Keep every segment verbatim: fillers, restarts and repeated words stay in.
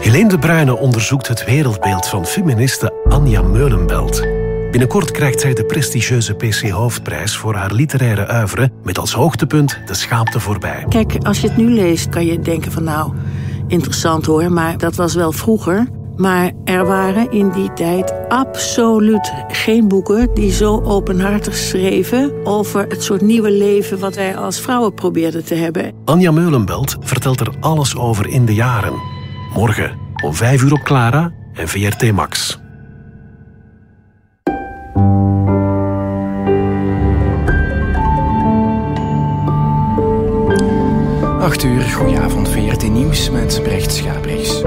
Helene de Bruyne onderzoekt het wereldbeeld van feministe Anja Meulenbelt. Binnenkort krijgt zij de prestigieuze P C Hoofdprijs voor haar literaire oeuvre met als hoogtepunt De Schaamte voorbij. Kijk, als je het nu leest kan je denken van nou, interessant hoor, maar dat was wel vroeger. Maar er waren in die tijd absoluut geen boeken die zo openhartig schreven over het soort nieuwe leven wat wij als vrouwen probeerden te hebben. Anja Meulenbelt vertelt er alles over in de jaren. Morgen om vijf uur op Clara en V R T Max. acht uur, goedenavond, V R T Nieuws met Brecht Schabrichs.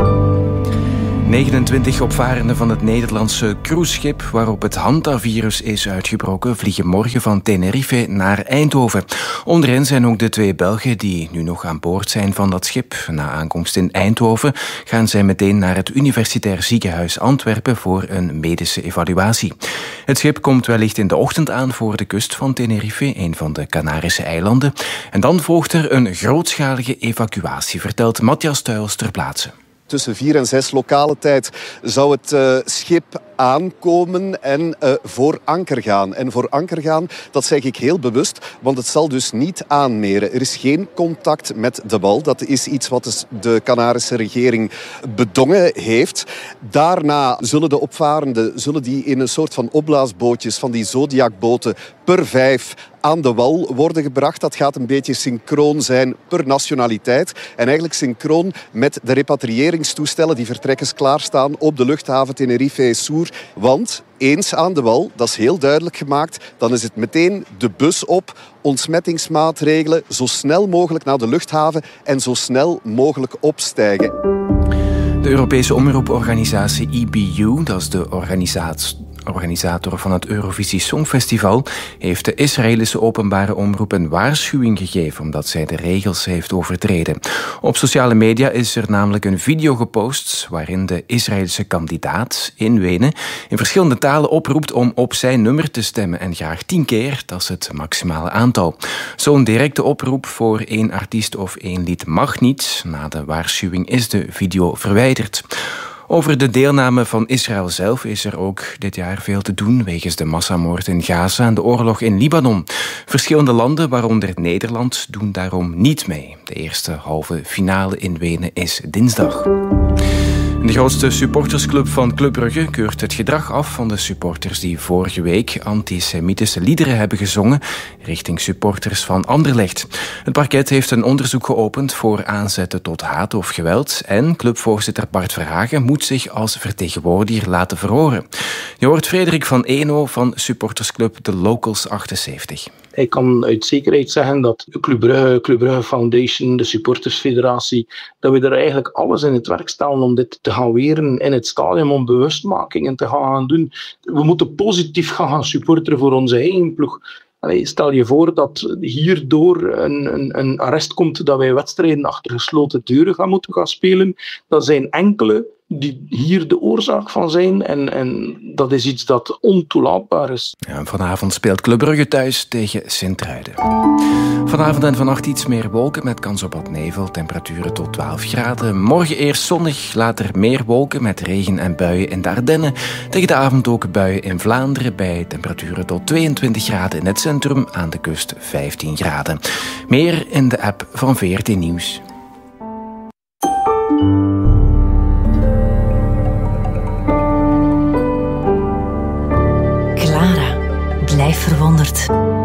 negenentwintig opvarenden van het Nederlandse cruiseschip waarop het hantavirus is uitgebroken vliegen morgen van Tenerife naar Eindhoven. Onder hen zijn ook de twee Belgen die nu nog aan boord zijn van dat schip. Na aankomst in Eindhoven gaan zij meteen naar het Universitair Ziekenhuis Antwerpen voor een medische evaluatie. Het schip komt wellicht in de ochtend aan voor de kust van Tenerife, een van de Canarische eilanden. En dan volgt er een grootschalige evacuatie, vertelt Matthias Tuils ter plaatse. Tussen vier en zes lokale tijd zou het uh, schip aankomen en uh, voor anker gaan. En voor anker gaan, dat zeg ik heel bewust, want het zal dus niet aanmeren. Er is geen contact met de wal. Dat is iets wat de Canarische regering bedongen heeft. Daarna zullen de opvarenden zullen die in een soort van opblaasbootjes, van die Zodiacboten, per vijf aan de wal worden gebracht. Dat gaat een beetje synchroon zijn per nationaliteit. En eigenlijk synchroon met de repatrieringstoestellen die vertrekkers klaarstaan op de luchthaven Tenerife-Sur. Want eens aan de wal, dat is heel duidelijk gemaakt, dan is het meteen de bus op, ontsmettingsmaatregelen, zo snel mogelijk naar de luchthaven en zo snel mogelijk opstijgen. De Europese omroeporganisatie E B U, dat is de organisatie... organisator van het Eurovisie Songfestival, heeft de Israëlische openbare omroep een waarschuwing gegeven omdat zij de regels heeft overtreden. Op sociale media is er namelijk een video gepost waarin de Israëlische kandidaat in Wenen in verschillende talen oproept om op zijn nummer te stemmen en graag tien keer, dat is het maximale aantal. Zo'n directe oproep voor één artiest of één lied mag niet. Na de waarschuwing is de video verwijderd. Over de deelname van Israël zelf is er ook dit jaar veel te doen wegens de massamoord in Gaza en de oorlog in Libanon. Verschillende landen, waaronder Nederland, doen daarom niet mee. De eerste halve finale in Wenen is dinsdag. De grootste supportersclub van Club Brugge keurt het gedrag af van de supporters die vorige week antisemitische liederen hebben gezongen richting supporters van Anderlecht. Het parket heeft een onderzoek geopend voor aanzetten tot haat of geweld en clubvoorzitter Bart Verhagen moet zich als vertegenwoordiger laten verhoren. Je hoort Frederik van Eno van supportersclub de Locals achtenzeventig. Ik kan uit zekerheid zeggen dat Club Brugge, Club Brugge Foundation, de supportersfederatie, dat we er eigenlijk alles in het werk stellen om dit te gaan weren in het stadion, om bewustmakingen te gaan doen. We moeten positief gaan supporteren voor onze eigen ploeg. Allee, stel je voor dat hierdoor een, een, een arrest komt dat wij wedstrijden achter gesloten deuren gaan moeten gaan spelen. Dat zijn enkele die hier de oorzaak van zijn en, en dat is iets dat ontoelaatbaar is. Ja, vanavond speelt Club Brugge thuis tegen Sint-Truiden. Vanavond en vannacht iets meer wolken met kans op wat nevel, temperaturen tot twaalf graden. Morgen eerst zonnig, later meer wolken met regen en buien in de Ardennen. Tegen de avond ook buien in Vlaanderen bij temperaturen tot tweeëntwintig graden in het centrum, aan de kust vijftien graden. Meer in de app van V R T Nieuws. Blijf verwonderd.